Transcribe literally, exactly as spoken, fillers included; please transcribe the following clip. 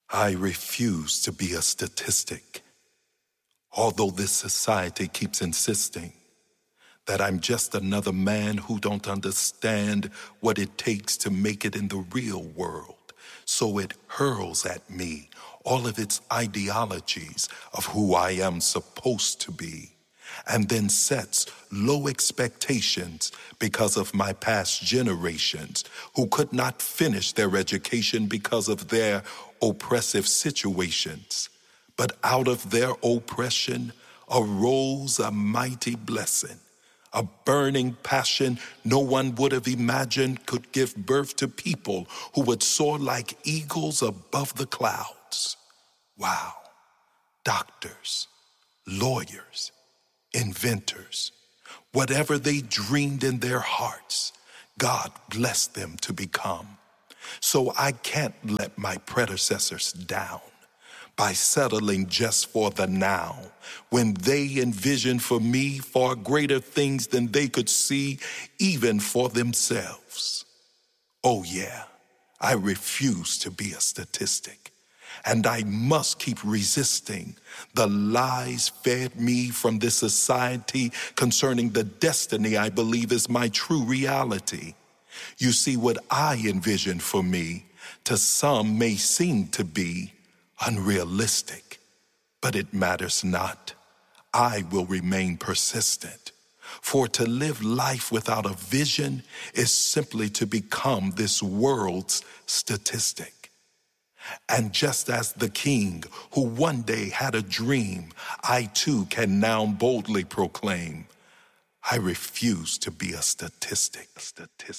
I refuse to be a statistic, although this society keeps insisting that I'm just another man who don't understand what it takes to make it in the real world. So it hurls at me all of its ideologies of who I am supposed to be, and then sets low expectations because of my past generations who could not finish their education because of their oppressive situations. But out of their oppression arose a mighty blessing, a burning passion no one would have imagined could give birth to people who would soar like eagles above the clouds. Wow. Doctors, lawyers, inventors, whatever they dreamed in their hearts, God blessed them to become. So I can't let my predecessors down by settling just for the now, when they envisioned for me far greater things than they could see even for themselves. Oh yeah, I refuse to be a statistic, and I must keep resisting the lies fed me from this society concerning the destiny I believe is my true reality. You see, what I envision for me, to some may seem to be unrealistic, but it matters not. I will remain persistent. For to live life without a vision is simply to become this world's statistic. And just as the king who one day had a dream, I too can now boldly proclaim, I refuse to be a statistic. A statistic.